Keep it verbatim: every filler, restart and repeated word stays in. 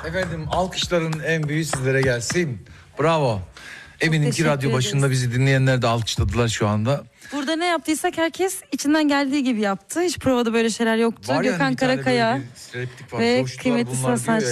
Efendim alkışların en büyüğü sizlere gelsin. Bravo. Eminim ki radyo teşekkür başında ederiz. bizi dinleyenler de alkışladılar şu anda. Burada ne yaptıysak herkes içinden geldiği gibi yaptı. Hiç provada böyle şeyler yoktu. Var yani Gökhan bir tane Karakaya böyle bir replik var. ve Coştular kıymetli bunlar diyor ya. sanatçı